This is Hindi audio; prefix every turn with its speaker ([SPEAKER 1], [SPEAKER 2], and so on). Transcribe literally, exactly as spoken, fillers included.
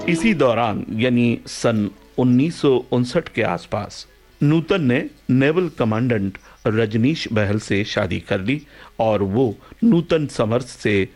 [SPEAKER 1] इसी दौरान यानी सन उन्नीस सौ उनसठ के आसपास नूतन ने नेवल कमांडेंट रजनीश बहल से शादी कर ली और वो नूतन समर्थ से